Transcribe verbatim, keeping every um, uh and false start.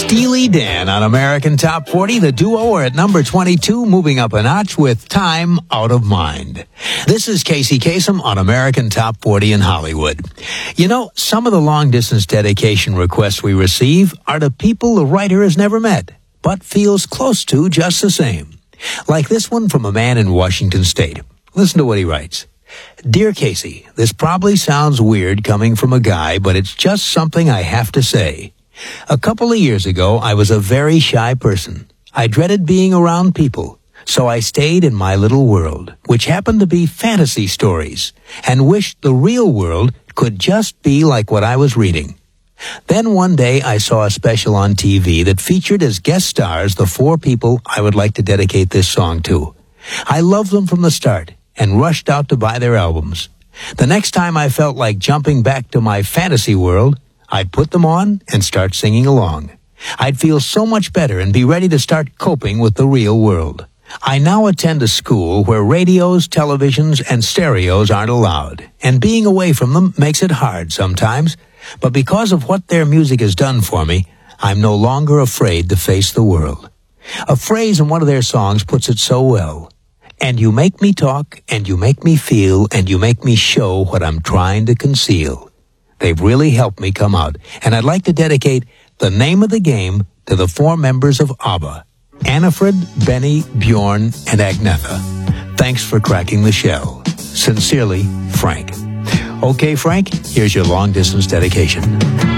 Steely Dan on American Top forty. The duo are at number twenty-two, moving up a notch with Time Out of Mind. This is Casey Kasem on American Top forty in Hollywood. You know, some of the long-distance dedication requests we receive are to people the writer has never met, but feels close to just the same. Like this one from a man in Washington State. Listen to what he writes. Dear Casey, this probably sounds weird coming from a guy, but it's just something I have to say. A couple of years ago, I was a very shy person. I dreaded being around people, so I stayed in my little world, which happened to be fantasy stories, and wished the real world could just be like what I was reading. Then one day I saw a special on T V that featured as guest stars the four people I would like to dedicate this song to. I loved them from the start and rushed out to buy their albums. The next time I felt like jumping back to my fantasy world, I'd put them on and start singing along. I'd feel so much better and be ready to start coping with the real world. I now attend a school where radios, televisions, and stereos aren't allowed, and being away from them makes it hard sometimes. But because of what their music has done for me, I'm no longer afraid to face the world. A phrase in one of their songs puts it so well. And you make me talk, and you make me feel, and you make me show what I'm trying to conceal. They've really helped me come out, and I'd like to dedicate The Name of the Game to the four members of ABBA, Annifred, Benny, Bjorn, and Agnetha. Thanks for cracking the shell. Sincerely, Frank. Okay, Frank, here's your long-distance dedication.